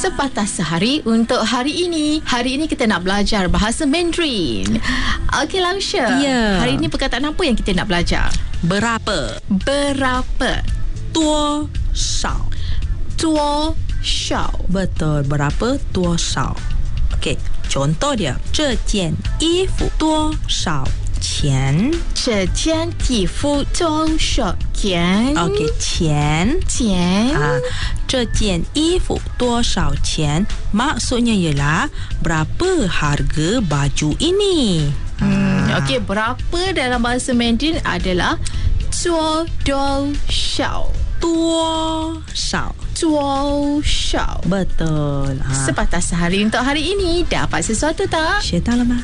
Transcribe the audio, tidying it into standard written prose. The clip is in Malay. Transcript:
Sepatah sehari untuk hari ini. Hari ini kita nak belajar bahasa Mandarin. Okey, Lausha. Ya. Hari ini perkataan apa yang kita nak belajar? Berapa? Berapa? 多少? 多少? Betul, berapa 多少? Okey, contoh dia. 这件衣服多少钱? 这件衣服多少钱? Okey, 钱. 钱. 这件衣服多少钱? Maksudnya ialah berapa harga baju ini? Okey, berapa dalam bahasa Mandarin adalah 多少? 多少? 多少? Betul. Sepatah sehari untuk hari ini. Dapat sesuatu tak? 学到了吗？